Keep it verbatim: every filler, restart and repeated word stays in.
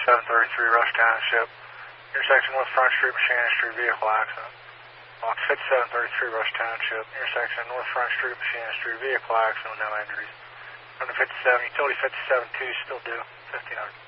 fifty-seven thirty-three, Rush Township. Intersection North Front Street, Buchanan Street, vehicle accident. Box fifty-seven thirty-three, Rush Township. Intersection North Front Street, Buchanan Street, vehicle accident, no injuries. Under fifty-seven, utility fifty-seven two, still due, fifteen hundred.